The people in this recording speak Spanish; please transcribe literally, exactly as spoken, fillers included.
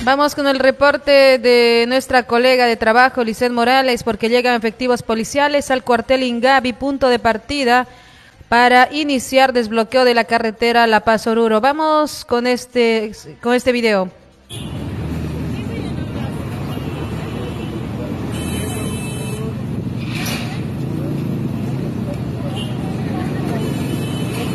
Vamos con el reporte de nuestra colega de trabajo, Lisset Morales, porque llegan efectivos policiales al cuartel Ingavi, punto de partida para iniciar desbloqueo de la carretera La Paz Oruro. Vamos con este, con este video.